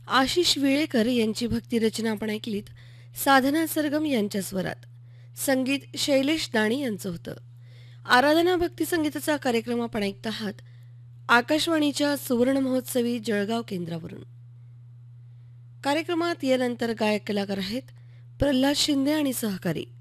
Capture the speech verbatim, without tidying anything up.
आशिष विळेकर यांची भक्तिरचना आपण ऐकलीत. साधना सरगम यांच्या स्वरात. संगीत शैलेश दाणी यांचं होतं. आराधना भक्ती संगीताचा कार्यक्रम आपण ऐकत आहात आकाशवाणीच्या सुवर्ण महोत्सवी जळगाव केंद्रावरून. कार्यक्रमात यानंतर गायक कलाकार आहेत प्रल्हाद शिंदे आणि सहकारी.